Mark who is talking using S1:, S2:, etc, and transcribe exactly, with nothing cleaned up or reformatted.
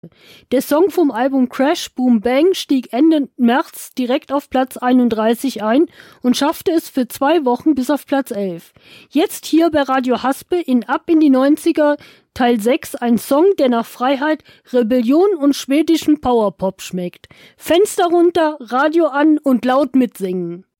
S1: Der Song vom Album Crash Boom Bang stieg Ende März direkt auf Platz einunddreißig ein und schaffte es für zwei Wochen bis auf Platz elf. Jetzt hier bei Radio Haspe in Ab in die neunziger Teil sechs ein Song, der nach Freiheit, Rebellion und schwedischem Powerpop schmeckt. Fenster runter, Radio an und laut mitsingen.